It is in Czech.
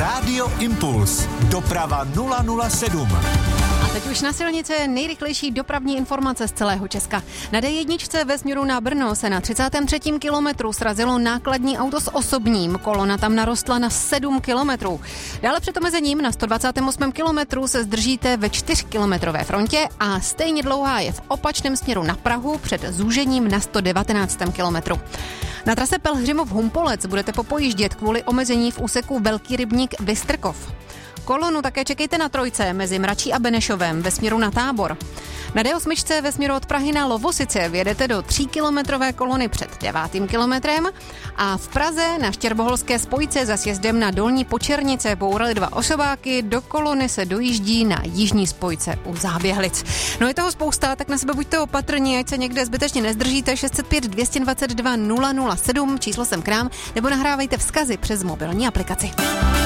Rádio Impuls. Doprava 007. A teď už na silnici nejrychlejší dopravní informace z celého Česka. Na D1 ve směru na Brno se na 33. kilometru srazilo nákladní auto s osobním. Kolona tam narostla na 7 kilometrů. Dále před omezením na 128. kilometru se zdržíte ve 4kilometrové frontě a stejně dlouhá je v opačném směru na Prahu před zúžením na 119. kilometru. Na trase Pelhřimov-Humpolec budete popojíždět kvůli omezení v úseku Velký Rybník Vystrkov. Kolonu také čekejte na trojce mezi Mračí a Benešovem ve směru na Tábor. Na D8 ve směru od Prahy na Lovosice vjedete do 3kilometrové kolony před 9. kilometrem a v Praze na Štěrboholské spojce za sjezdem na Dolní Počernice bourali 2 osobáky, do kolony se dojíždí na jižní spojce u Záběhlic. No je toho spousta, tak na sebe buďte opatrní, ať se někde zbytečně nezdržíte. 605 222 007, číslo sem k nám, nebo nahrávejte vzkazy přes mobilní aplikaci.